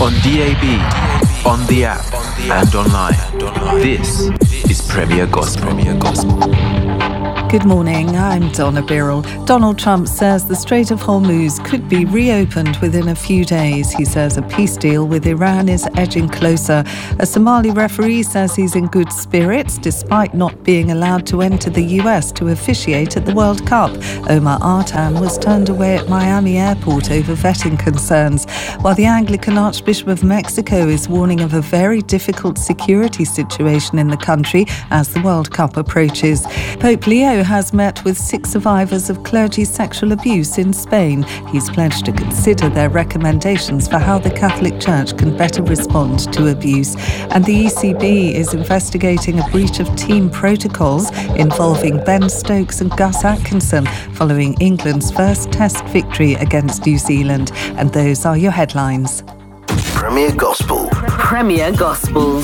on DAB, on the app, and online. This is Premier Gospel. Good morning, I'm Donna Birrell. Donald Trump says the Strait of Hormuz could be reopened within a few days. He says a peace deal with Iran is edging closer. A Somali referee says he's in good spirits despite not being allowed to enter the US to officiate at the World Cup. Omar Artan was turned away at Miami Airport over vetting concerns, while the Anglican Archbishop of Mexico is warning of a very difficult security situation in the country as the World Cup approaches. Pope Leo has met with 6 survivors of clergy sexual abuse in Spain. He's pledged to consider their recommendations for how the Catholic Church can better respond to abuse. And the ECB is investigating a breach of team protocols involving Ben Stokes and Gus Atkinson following England's first Test victory against New Zealand. And those are your headlines. Premier Gospel. Premier Gospel.